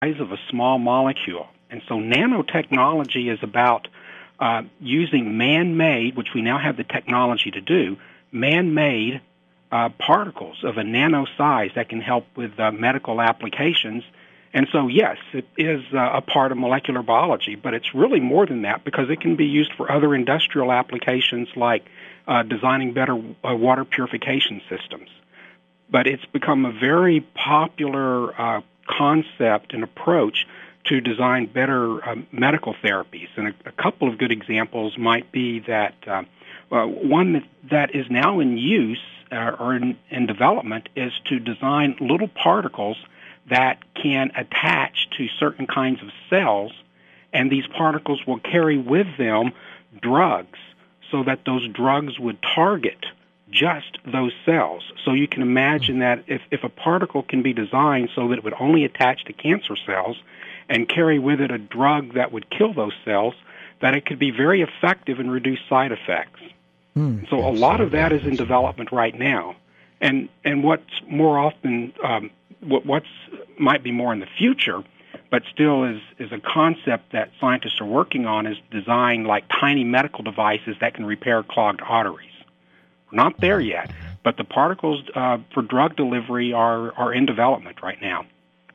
size of a small molecule. And so nanotechnology is about using man-made, which we now have the technology to do, man-made particles of a nano size that can help with medical applications. And so, yes, it is a part of molecular biology, but it's really more than that because it can be used for other industrial applications like designing better water purification systems. But it's become a very popular concept and approach to design better medical therapies. And a couple of good examples might be that one that is now in use or in development is to design little particles that can attach to certain kinds of cells, and these particles will carry with them drugs so that those drugs would target just those cells. So you can imagine that if a particle can be designed so that it would only attach to cancer cells and carry with it a drug that would kill those cells, that it could be very effective and reduce side effects. So a lot of that is in development right now. And what's more often, what's might be more in the future, but still is a concept that scientists are working on, is design like tiny medical devices that can repair clogged arteries. We're not there yet, but the particles for drug delivery are in development right now.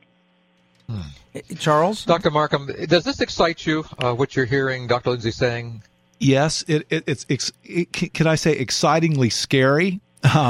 Charles? Dr. Markham, does this excite you, what you're hearing Dr. Lindsay saying? Yes, it's can I say excitingly scary?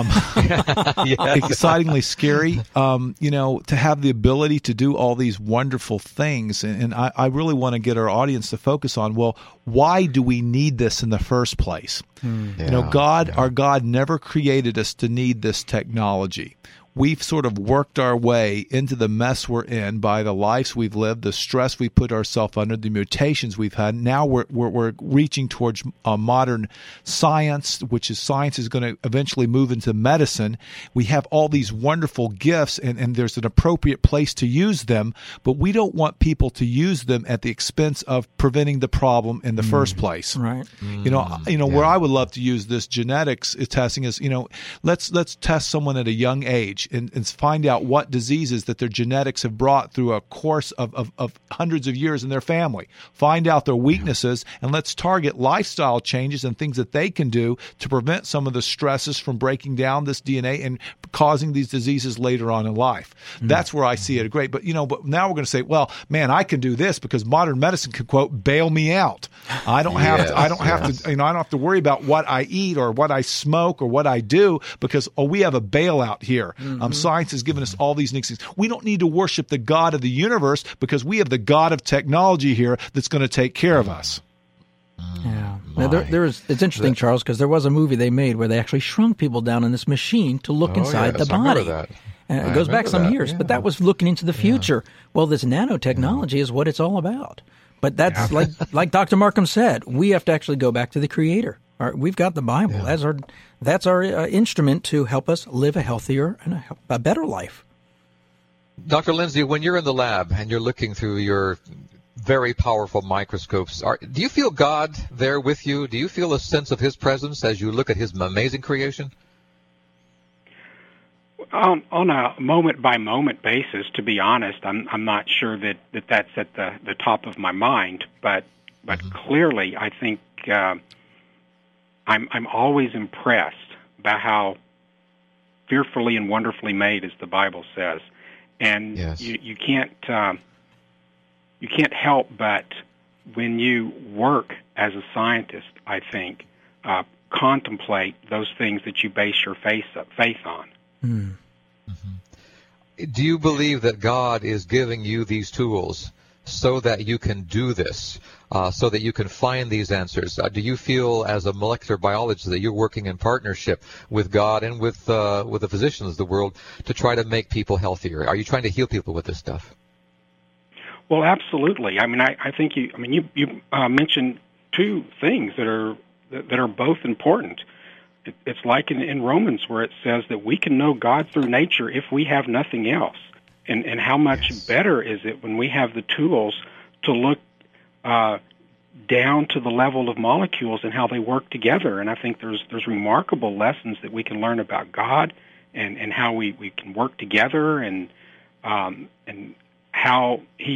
Excitingly scary, to have the ability to do all these wonderful things. And I really want to get our audience to focus on, well, why do we need this in the first place? Our God never created us to need this technology. We've sort of worked our way into the mess we're in by the lives we've lived, the stress we put ourselves under, the mutations we've had. Now we're reaching towards modern science, which is science is going to eventually move into medicine. We have all these wonderful gifts, and there's an appropriate place to use them, but we don't want people to use them at the expense of preventing the problem in the first place. Right. Where I would love to use this genetics testing is, let's test someone at a young age. And find out what diseases that their genetics have brought through a course of hundreds of years in their family. Find out their weaknesses, and let's target lifestyle changes and things that they can do to prevent some of the stresses from breaking down this DNA and causing these diseases later on in life. That's where I see it great. But but now we're going to say, well, man, I can do this because modern medicine can, quote, bail me out. I don't have to. I don't have to worry about what I eat or what I smoke or what I do because we have a bailout here. Science has given us all these things. We don't need to worship the God of the universe because we have the God of technology here that's going to take care of us. Yeah. Now, it's interesting, Charles, because there was a movie they made where they actually shrunk people down in this machine to look inside the body. And it goes back some years, but that was looking into the future. Well, this nanotechnology is what it's all about. But that's like Dr. Markham said, we have to actually go back to the Creator. We've got the Bible. That's our instrument to help us live a healthier and a better life. Dr. Lindsay, when you're in the lab and you're looking through your very powerful microscopes, do you feel God there with you? Do you feel a sense of His presence as you look at His amazing creation? On a moment-by-moment basis, to be honest, I'm not sure that's at the top of my mind, but clearly I think I'm always impressed by how fearfully and wonderfully made, as the Bible says, and you can't help but, when you work as a scientist, I think, contemplate those things that you base your faith on. Do you believe that God is giving you these tools so that you can do this, so that you can find these answers? Do you feel, as a molecular biologist, that you're working in partnership with God and with the physicians of the world to try to make people healthier? Are you trying to heal people with this stuff? Well, absolutely. I mean, I think you mentioned two things that are both important. It's like in Romans, where it says that we can know God through nature if we have nothing else. And how much better is it when we have the tools to look down to the level of molecules and how they work together. And I think there's remarkable lessons that we can learn about God and how we can work together and how he